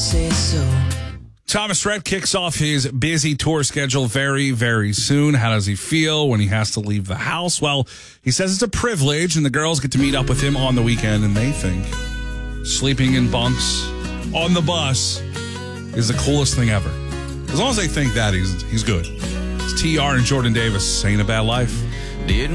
say so. Thomas Rhett kicks off his busy tour schedule very, very soon. How does he feel when he has to leave the house? Well, he says it's a privilege, and the girls get to meet up with him on the weekend, and they think sleeping in bunks on the bus is the coolest thing ever. As long as they think that, he's good. It's TR and Jordan Davis. Ain't a bad life. Didn't